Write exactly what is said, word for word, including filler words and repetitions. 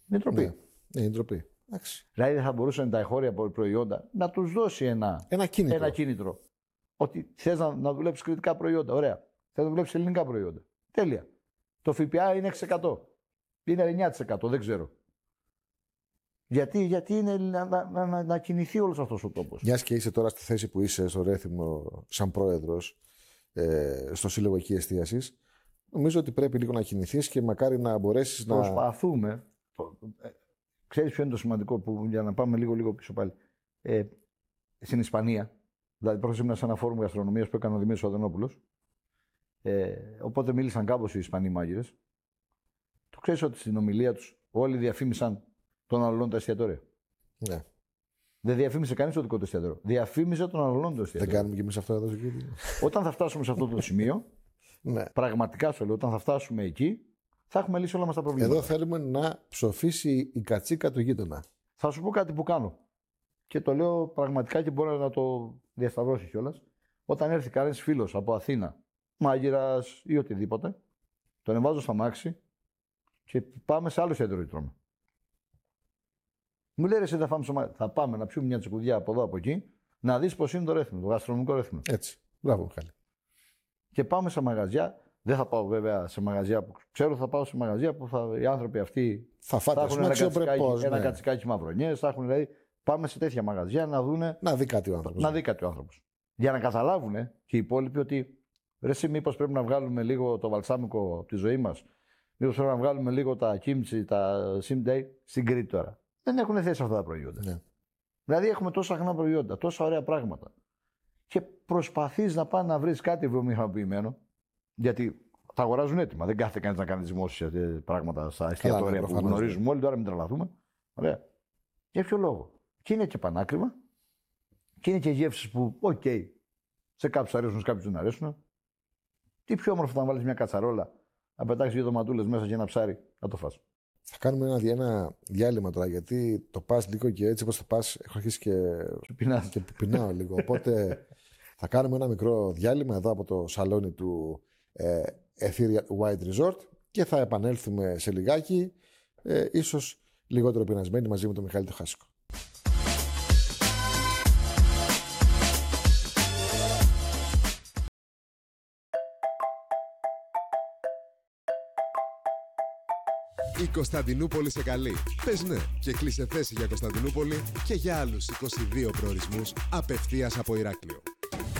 Είναι ντροπή. Ναι, ναι, είναι ντροπή. Εντάξει. Δηλαδή δεν θα μπορούσαν τα εγχώρια προϊόντα να τους δώσει ένα, Ένα κίνητρο. ένα κίνητρο. Ότι θες να, να δουλέψεις κριτικά προϊόντα. Ωραία. Θες να δουλέψεις ελληνικά προϊόντα. Τέλεια. Το ΦΠΑ είναι έξι τοις εκατό. Είναι εννιά τοις εκατό. Δεν ξέρω. Γιατί, γιατί είναι να, να, να, να κινηθεί όλος αυτός ο τόπος. Μιας και είσαι τώρα στη θέση που είσαι στο Ρέθυμνο σαν πρόεδρος ε, στο Σύλλογο εκεί εστίασης, νομίζω ότι πρέπει λίγο να κινηθείς και μακάρι να μπορέσεις να. Προσπαθούμε. Ε, ξέρεις ποιο είναι το σημαντικό που, για να πάμε λίγο, λίγο πίσω πάλι. Ε, στην Ισπανία, δηλαδή πρόσφατα ήμουν σε ένα φόρουμ γαστρονομίας που έκανε ο Δημήτρης Οδενόπουλος. Ε, οπότε μίλησαν κάπως οι Ισπανοί μάγειρες. Το ξέρεις ότι στην ομιλία τους όλοι διαφήμισαν τον αλλολών τα εστιατόρια. Ναι. Δεν διαφήμισε κανείς το δικό του εστιατόριο. Διαφήμισε τον αλλολών το εστιατόριο. Δεν κάνουμε κι εμείς αυτό εδώ στο κύριο. Όταν θα φτάσουμε σε αυτό το σημείο, Ναι. πραγματικά σου λέω, όταν θα φτάσουμε εκεί, θα έχουμε λύσει όλα μας τα προβλήματα. Εδώ θέλουμε να ψοφήσει η κατσίκα του γείτονα. Θα σου πω κάτι που κάνω. Και το λέω πραγματικά και μπορώ να το διασταυρώσει κιόλας. Όταν έρθει κανένας φίλος από Αθήνα, μάγειρας ή οτιδήποτε, τον εβάζω στα μάξι και πάμε σε άλλο εστιατόριο τρώμε. Μου λέει ρε, εσύ θα, φάμε στο... θα πάμε να πιούμε μια τσικουδιά από εδώ από εκεί, να δεις πώς είναι το Ρέθυμνο, το γαστρονομικό Ρέθυμνο. Έτσι. Μπράβο, Μιχάλη. Και πάμε σε μαγαζιά. Δεν θα πάω βέβαια σε μαγαζιά που ξέρω, θα πάω σε μαγαζιά που θα... οι άνθρωποι αυτοί θα, θα έχουν ένα κατσικάκι, ναι. ένα κατσικάκι μαυρονιές, θα έχουν δηλαδή. Πάμε σε τέτοια μαγαζιά να δούνε. Να δει κάτι ο άνθρωπος. Να δει κάτι ο άνθρωπος. Για να καταλάβουν και οι υπόλοιποι ότι ρε, εσύ μήπως πρέπει να βγάλουμε λίγο το βαλσάμικο από τη ζωή μας. Μήπως πρέπει να βγάλουμε λίγο τα κίμτσι, τα σιμντέι στην Κρήτη τώρα. Δεν έχουν θέση αυτά τα προϊόντα. Ναι. Δηλαδή έχουμε τόσα αγνά προϊόντα, τόσα ωραία πράγματα. Και προσπαθείς να πας να βρεις κάτι βιομηχανοποιημένο, γιατί τα αγοράζουν έτοιμα. Δεν κάθεται κανείς να κάνει δημόσια πράγματα στα εστιατόρια που γνωρίζουμε όλοι. Τώρα μην τρελαθούμε. Ωραία. Για ποιο λόγο. Και είναι και πανάκριβα. Και είναι και γεύσεις που, οκ, okay, σε κάποιους αρέσουν, σε κάποιους δεν αρέσουν. Τι πιο όμορφο να βάλεις μια κατσαρόλα, να πετάξεις δύο ντοματούλες μέσα και ένα ψάρι, να το φας. Θα κάνουμε ένα, ένα διάλειμμα τώρα, γιατί το πας λίγο και έτσι όπως το πας, έχω αρχίσει και, και πεινάω λίγο. Οπότε θα κάνουμε ένα μικρό διάλειμμα εδώ από το σαλόνι του ε, Ethereal White Resort και θα επανέλθουμε σε λιγάκι, ε, ίσως λιγότερο πεινασμένοι μαζί με τον Μιχάλη Χάσικο. Η Κωνσταντινούπολη σε καλεί. Πες ναι και κλείσε θέση για Κωνσταντινούπολη και για άλλους είκοσι δύο προορισμούς απευθείας από Ηράκλειο.